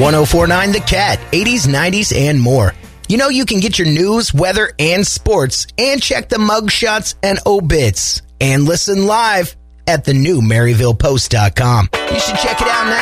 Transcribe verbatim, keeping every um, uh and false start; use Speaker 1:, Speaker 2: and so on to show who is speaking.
Speaker 1: one oh four point nine The Cat, eighties, nineties, and more. You know you can get your news, weather, and sports, and check the mugshots and obits, and listen live at the new Maryville Post dot com. You should check it out now.